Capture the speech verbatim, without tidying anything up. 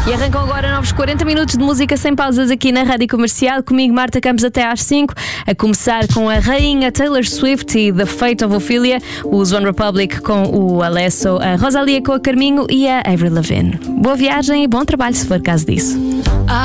E arrancam agora novos quarenta minutos de música sem pausas aqui na Rádio Comercial. Comigo, Marta Campos, até às cinco. A começar com a rainha Taylor Swift e The Fate of Ophelia, os One Republic com o Alesso, a Rosalia com a Carminho e a Avril Lavigne. Boa viagem e bom trabalho se for caso disso.